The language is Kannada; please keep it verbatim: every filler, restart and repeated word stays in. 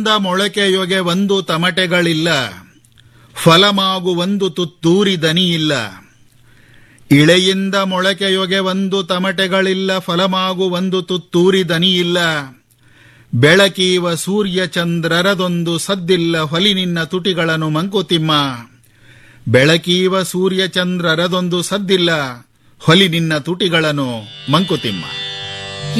ಮೊಳಕೆಯೊಗೆ ಒಂದು ತಮಟೆಗಳಿಲ್ಲ, ಫಲಮಾಗು ಒಂದು ತುತ್ತೂರಿ ದನಿಯಿಲ್ಲ. ಇಳೆಯಿಂದ ಮೊಳಕೆಯೊಗೆ ಒಂದು ತಮಟೆಗಳಿಲ್ಲ, ಫಲಮಾಗು ಒಂದು ತುತ್ತೂರಿ ದನಿಯಿಲ್ಲ. ಬೆಳಕೀವ ಸೂರ್ಯ ಚಂದ್ರರದೊಂದು ಸದ್ದಿಲ್ಲ, ಹೊಲಿ ನಿನ್ನ ತುಟಿಗಳನ್ನು ಮಂಕುತಿಮ್ಮ. ಬೆಳಕೀವ ಸೂರ್ಯ ಚಂದ್ರರದೊಂದು ಸದ್ದಿಲ್ಲ, ಹೊಲಿ ನಿನ್ನ ತುಟಿಗಳನ್ನು ಮಂಕುತಿಮ್ಮ.